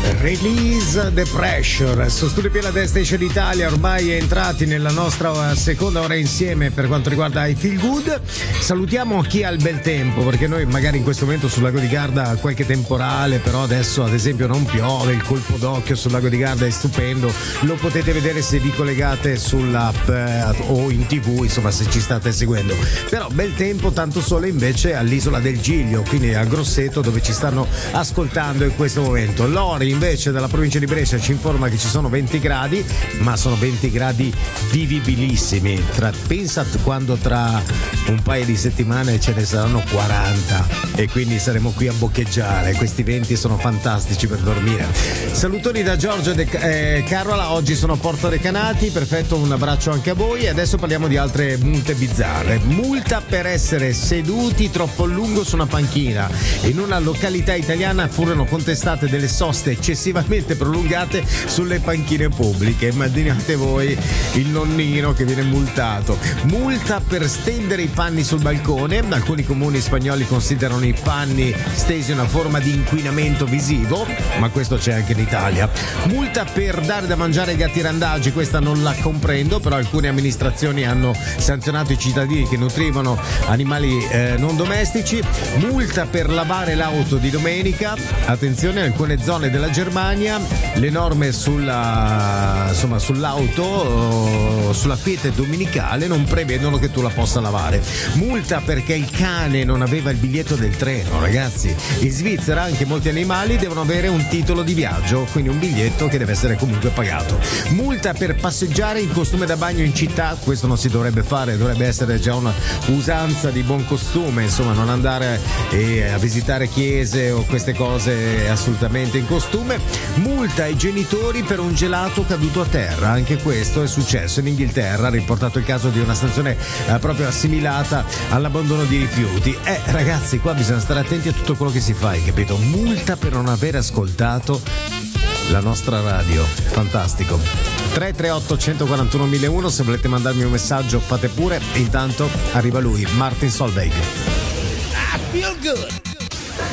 Release the Pressure su Studio Piena Station Italia, ormai entrati nella nostra seconda ora insieme per quanto riguarda I Feel Good. Salutiamo chi ha il bel tempo, perché noi magari in questo momento sul lago di Garda qualche temporale, però adesso ad esempio non piove, il colpo d'occhio sul lago di Garda è stupendo, lo potete vedere se vi collegate sull'app o in TV, insomma se ci state seguendo. Però bel tempo, tanto sole invece all'isola del Giglio, quindi a Grosseto, dove ci stanno ascoltando in questo momento. Lori invece dalla provincia di Brescia ci informa che ci sono 20 gradi, ma sono 20 gradi vivibilissimi. Pensa quando tra un paio di settimane ce ne saranno 40 e quindi saremo qui a boccheggiare. Questi venti sono fantastici per dormire. Salutoni da Giorgio e Carola, oggi sono a Porto Recanati, perfetto, un abbraccio anche a voi. E adesso parliamo di altre multe bizzarre. Multa per essere seduti troppo a lungo su una panchina. In una località italiana furono contestate delle soste eccessivamente prolungate sulle panchine pubbliche. Immaginate voi il nonnino che viene multato. Multa per stendere i panni sul balcone. Alcuni comuni spagnoli considerano i panni stesi una forma di inquinamento visivo, ma questo c'è anche in Italia. Multa per dare da mangiare ai gatti randagi, questa non la comprendo, però alcune amministrazioni hanno sanzionato i cittadini che nutrivano animali non domestici. Multa per lavare l'auto di domenica. Attenzione, in alcune zone della Germania le norme sull'auto, sulla quiete domenicale non prevedono che tu la possa lavare. Multa perché il cane non aveva il biglietto del treno, ragazzi. In Svizzera anche molti animali devono avere un titolo di viaggio, quindi un biglietto che deve essere comunque pagato. Multa per passeggiare in costume da bagno in città, questo non si dovrebbe fare, dovrebbe essere già una usanza di buon costume, insomma non andare a visitare chiese o queste cose assolutamente in costume. Multa ai genitori per un gelato caduto a terra, anche questo è successo in Inghilterra, ha riportato il caso di una sanzione proprio assimilata all'abbandono di rifiuti. Ragazzi, qua bisogna stare attenti a tutto quello che si fa, hai capito? Multa per non aver ascoltato la nostra radio, fantastico. 338 141 1001, se volete mandarmi un messaggio fate pure. Intanto arriva lui, Martin Solveig. I feel good.